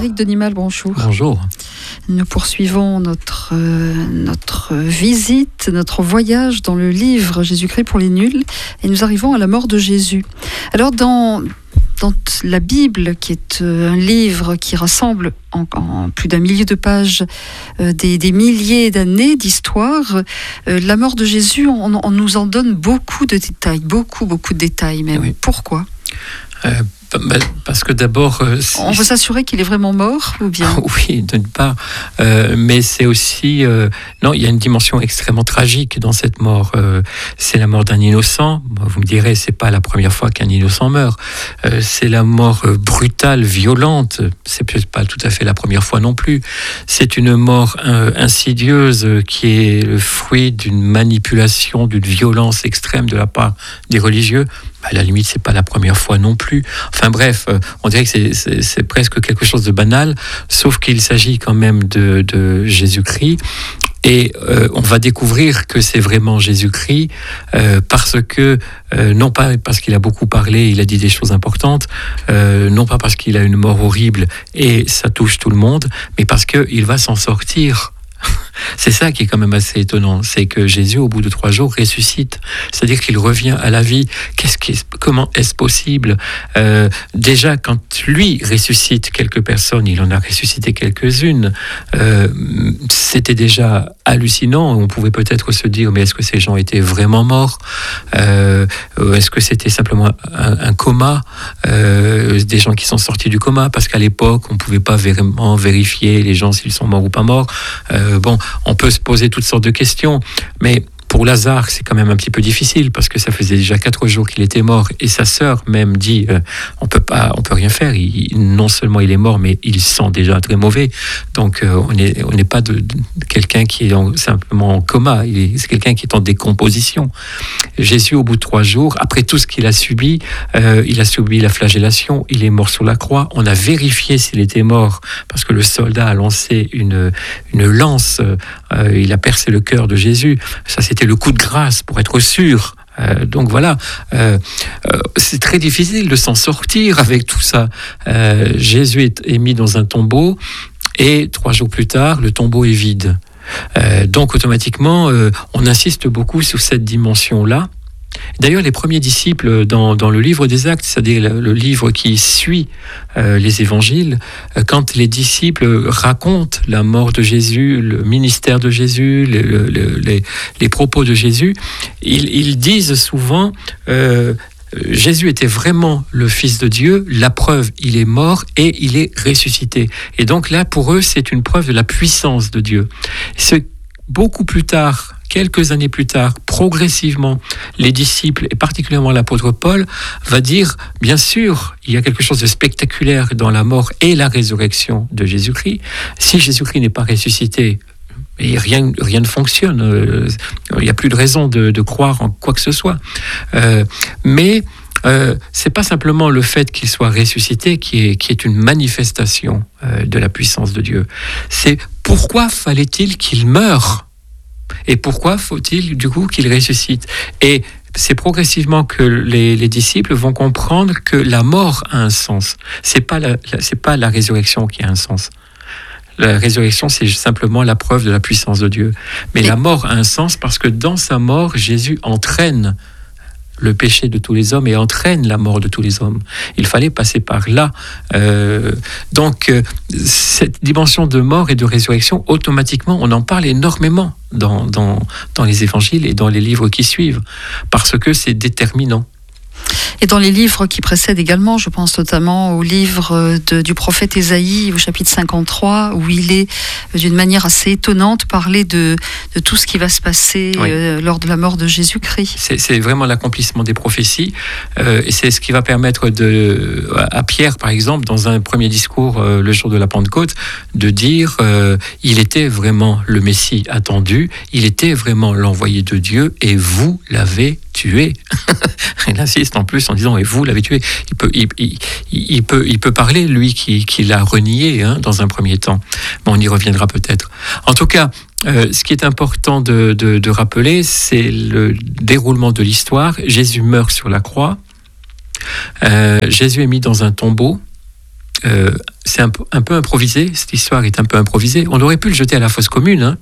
Éric Denimal, bonjour. Bonjour. Nous poursuivons notre visite, notre voyage dans le livre Jésus-Christ pour les nuls, et nous arrivons à la mort de Jésus. Alors dans la Bible, qui est un livre qui rassemble en plus d'un millier de pages des milliers d'années d'histoire, la mort de Jésus, on nous en donne beaucoup de détails, beaucoup de détails même. Oui. Pourquoi ? Parce que d'abord... on veut s'assurer qu'il est vraiment mort, ou bien ? Oui, d'une part. Mais c'est aussi... non, il y a une dimension extrêmement tragique dans cette mort. C'est la mort d'un innocent. Vous me direz, c'est pas la première fois qu'un innocent meurt. C'est la mort brutale, violente. C'est peut-être pas tout à fait la première fois non plus. C'est une mort insidieuse qui est le fruit d'une manipulation, d'une violence extrême de la part des religieux. À la limite, c'est pas la première fois non plus. Enfin bref, on dirait que c'est presque quelque chose de banal, sauf qu'il s'agit quand même de Jésus-Christ. Et on va découvrir que c'est vraiment Jésus-Christ parce que, non pas parce qu'il a beaucoup parlé, il a dit des choses importantes, non pas parce qu'il a une mort horrible et ça touche tout le monde, mais parce qu'il va s'en sortir. C'est ça qui est quand même assez étonnant, c'est que Jésus, au bout de 3 jours, ressuscite. C'est-à-dire qu'il revient à la vie. Comment est-ce possible ? Déjà, quand lui ressuscite quelques personnes, il en a ressuscité quelques-unes, c'était déjà hallucinant. On pouvait peut-être se dire, mais est-ce que ces gens étaient vraiment morts ? Est-ce que c'était simplement un coma ? Des gens qui sont sortis du coma, parce qu'à l'époque, on ne pouvait pas vraiment vérifier les gens s'ils sont morts ou pas morts. On peut se poser toutes sortes de questions, mais pour Lazare, c'est quand même un petit peu difficile parce que ça faisait déjà 4 jours qu'il était mort et sa sœur même dit on peut rien faire. Non seulement il est mort, mais il sent déjà très mauvais. Donc on n'est pas de quelqu'un qui est simplement en coma. C'est quelqu'un qui est en décomposition. Jésus, au bout de 3 jours, après tout ce qu'il a subi, il a subi la flagellation. Il est mort sur la croix. On a vérifié s'il était mort parce que le soldat a lancé une lance. Il a percé le cœur de Jésus. Ça, c'était le coup de grâce pour être sûr. Donc voilà, c'est très difficile de s'en sortir avec tout ça. Jésus est mis dans un tombeau et 3 jours plus tard, le tombeau est vide. Donc automatiquement, on insiste beaucoup sur cette dimension-là. D'ailleurs, les premiers disciples dans le livre des Actes, c'est-à-dire le livre qui suit les évangiles, quand les disciples racontent la mort de Jésus, le ministère de Jésus, les propos de Jésus, ils disent souvent Jésus était vraiment le Fils de Dieu, la preuve, il est mort et il est ressuscité. Et donc là, pour eux, c'est une preuve de la puissance de Dieu. C'est beaucoup plus tard, quelques années plus tard, progressivement, les disciples, et particulièrement l'apôtre Paul, va dire, bien sûr, il y a quelque chose de spectaculaire dans la mort et la résurrection de Jésus-Christ. Si Jésus-Christ n'est pas ressuscité, et rien ne fonctionne, il n'y a plus de raison de croire en quoi que ce soit. Mais c'est pas simplement le fait qu'il soit ressuscité qui est une manifestation de la puissance de Dieu. C'est pourquoi fallait-il qu'il meure ? Et pourquoi faut-il du coup qu'il ressuscite ? Et c'est progressivement que les disciples vont comprendre que la mort a un sens. C'est pas la résurrection qui a un sens. La résurrection, c'est simplement la preuve de la puissance de Dieu. Mais la mort a un sens parce que dans sa mort, Jésus entraîne le péché de tous les hommes et entraîne la mort de tous les hommes. Il fallait passer par là. Donc, cette dimension de mort et de résurrection, automatiquement, on en parle énormément dans les évangiles et dans les livres qui suivent, parce que c'est déterminant. Et dans les livres qui précèdent également, je pense notamment au livre du prophète Ésaïe, au chapitre 53, où il est, d'une manière assez étonnante, parlé de tout ce qui va se passer lors de la mort de Jésus-Christ. C'est vraiment l'accomplissement des prophéties, et c'est ce qui va permettre à Pierre, par exemple, dans un premier discours, le jour de la Pentecôte, de dire il était vraiment le Messie attendu, il était vraiment l'envoyé de Dieu, et vous l'avez tué. Il insiste en plus en disant, et vous l'avez tué. Il peut parler, lui, qui l'a renié dans un premier temps. Mais on y reviendra peut-être. En tout cas, ce qui est important de rappeler, c'est le déroulement de l'histoire. Jésus meurt sur la croix. Jésus est mis dans un tombeau. c'est un peu improvisé, cette histoire est un peu improvisée. On aurait pu le jeter à la fosse commune,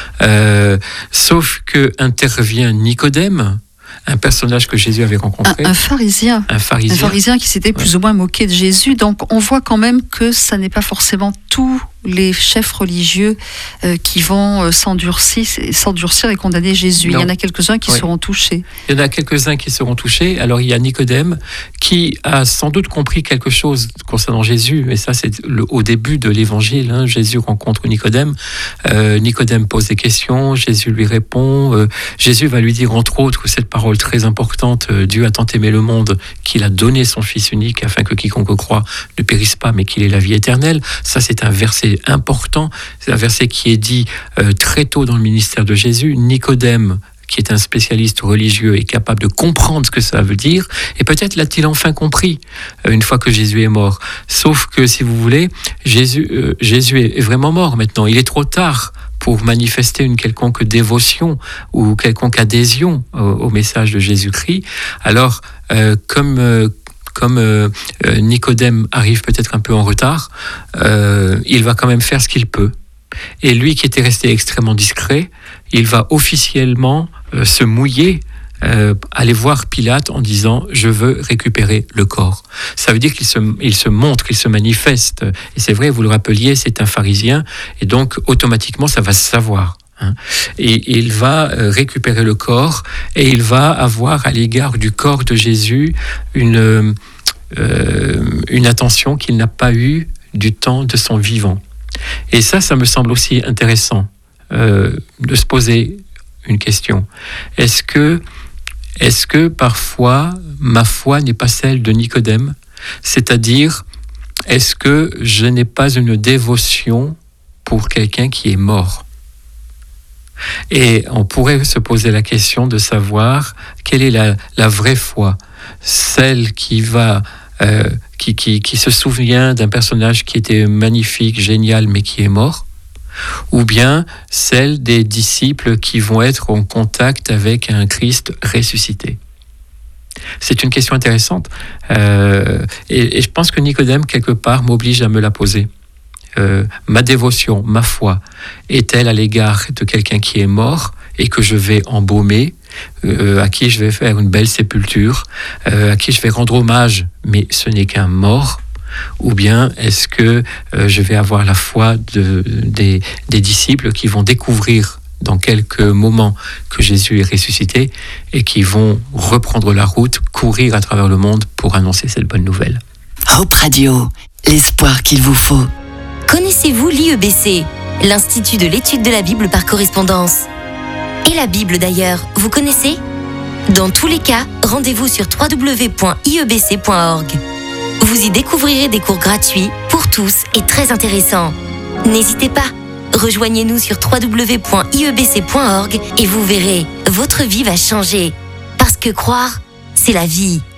sauf que intervient Nicodème, un personnage que Jésus avait rencontré. Un pharisien. Un pharisien qui s'était plus ou moins moqué de Jésus. Donc on voit quand même que ça n'est pas forcément tous les chefs religieux qui vont s'endurcir et condamner Jésus. Non. Il y en a quelques-uns qui seront touchés. Il y en a quelques-uns qui seront touchés. Alors il y a Nicodème qui a sans doute compris quelque chose concernant Jésus. Et ça c'est au début de l'évangile. Jésus rencontre Nicodème. Nicodème pose des questions. Jésus lui répond. Jésus va lui dire entre autres cette parole très importante. Dieu a tant aimé le monde qu'il a donné son Fils unique afin que quiconque croit ne périsse pas mais qu'il ait la vie éternelle. Ça c'est un verset important, c'est un verset qui est dit très tôt dans le ministère de Jésus. Nicodème, qui est un spécialiste religieux, est capable de comprendre ce que ça veut dire, et peut-être l'a-t-il enfin compris une fois que Jésus est mort. Sauf que, si vous voulez, Jésus est vraiment mort maintenant. Il est trop tard pour manifester une quelconque dévotion ou quelconque adhésion au message de Jésus-Christ. Alors, comme Nicodème arrive peut-être un peu en retard, il va quand même faire ce qu'il peut. Et lui qui était resté extrêmement discret, il va officiellement se mouiller, aller voir Pilate en disant « Je veux récupérer le corps ». Ça veut dire qu'il se montre, qu'il se manifeste. Et c'est vrai, vous le rappeliez, c'est un pharisien, et donc automatiquement ça va se savoir. Et il va récupérer le corps et il va avoir à l'égard du corps de Jésus une attention qu'il n'a pas eue du temps de son vivant. Et ça me semble aussi intéressant de se poser une question. Est-ce que parfois ma foi n'est pas celle de Nicodème ? C'est-à-dire, est-ce que je n'ai pas une dévotion pour quelqu'un qui est mort ? Et on pourrait se poser la question de savoir quelle est la vraie foi, celle qui va, qui se souvient d'un personnage qui était magnifique, génial, mais qui est mort, ou bien celle des disciples qui vont être en contact avec un Christ ressuscité. C'est une question intéressante, et je pense que Nicodème, quelque part, m'oblige à me la poser. Ma dévotion, ma foi, est-elle à l'égard de quelqu'un qui est mort et que je vais embaumer, à qui je vais faire une belle sépulture, à qui je vais rendre hommage, mais ce n'est qu'un mort? Ou bien est-ce que je vais avoir la foi des disciples qui vont découvrir dans quelques moments que Jésus est ressuscité et qui vont reprendre la route, courir à travers le monde pour annoncer cette bonne nouvelle? Hope Radio, l'espoir qu'il vous faut. Connaissez-vous l'IEBC, l'Institut de l'étude de la Bible par correspondance? Et la Bible d'ailleurs, vous connaissez? Dans tous les cas, rendez-vous sur www.iebc.org. Vous y découvrirez des cours gratuits pour tous et très intéressants. N'hésitez pas, rejoignez-nous sur www.iebc.org et vous verrez, votre vie va changer. Parce que croire, c'est la vie.